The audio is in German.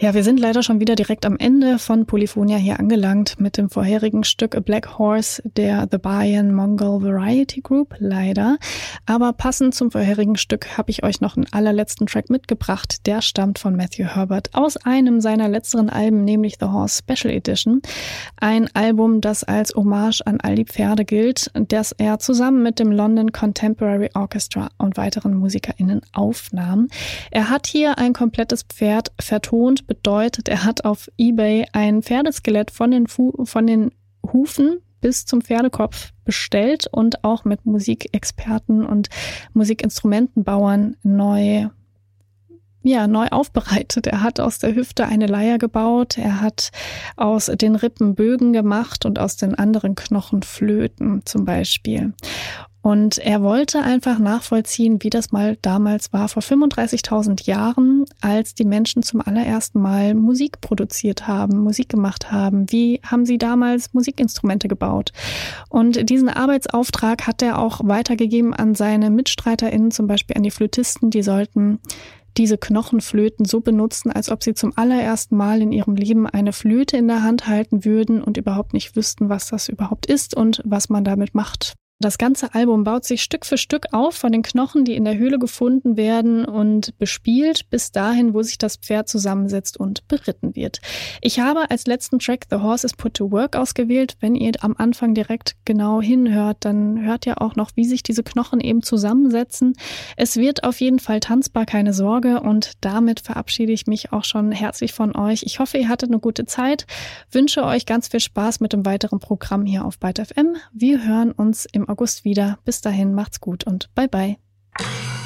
Ja, wir sind leider schon wieder direkt am Ende von Polyphonia hier angelangt mit dem vorherigen Stück A Black Horse der The Bahian Mongol Variety Group, leider. Aber passend zum vorherigen Stück habe ich euch noch einen allerletzten Track mitgebracht. Der stammt von Matthew Herbert aus einem seiner letzteren Alben, nämlich The Horse Special Edition. Ein Album, das als Hommage an all die Pferde gilt, das er zusammen mit dem London Contemporary Orchestra und weiteren MusikerInnen aufnahm. Er hat hier ein komplettes Pferd vertont, bedeutet, er hat auf eBay ein Pferdeskelett von den Hufen bis zum Pferdekopf bestellt und auch mit Musikexperten und Musikinstrumentenbauern neu aufbereitet. Er hat aus der Hüfte eine Leier gebaut, er hat aus den Rippen Bögen gemacht und aus den anderen Knochen Flöten zum Beispiel. Und er wollte einfach nachvollziehen, wie das mal damals war, vor 35.000 Jahren, als die Menschen zum allerersten Mal Musik produziert haben, Musik gemacht haben. Wie haben sie damals Musikinstrumente gebaut? Und diesen Arbeitsauftrag hat er auch weitergegeben an seine MitstreiterInnen, zum Beispiel an die Flötisten. Die sollten diese Knochenflöten so benutzen, als ob sie zum allerersten Mal in ihrem Leben eine Flöte in der Hand halten würden und überhaupt nicht wüssten, was das überhaupt ist und was man damit macht. Das ganze Album baut sich Stück für Stück auf von den Knochen, die in der Höhle gefunden werden und bespielt bis dahin, wo sich das Pferd zusammensetzt und beritten wird. Ich habe als letzten Track The Horse is Put to Work ausgewählt. Wenn ihr am Anfang direkt genau hinhört, dann hört ihr auch noch, wie sich diese Knochen eben zusammensetzen. Es wird auf jeden Fall tanzbar, keine Sorge, und damit verabschiede ich mich auch schon herzlich von euch. Ich hoffe, ihr hattet eine gute Zeit, wünsche euch ganz viel Spaß mit dem weiteren Programm hier auf Byte FM. Wir hören uns im August wieder. Bis dahin, macht's gut und bye bye.